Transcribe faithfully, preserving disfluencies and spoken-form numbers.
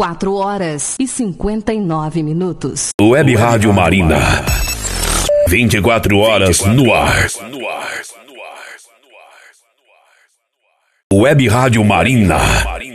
quatro horas e cinquenta e nove minutos. Web Rádio Marina. vinte e quatro horas no ar. Web Rádio Marina.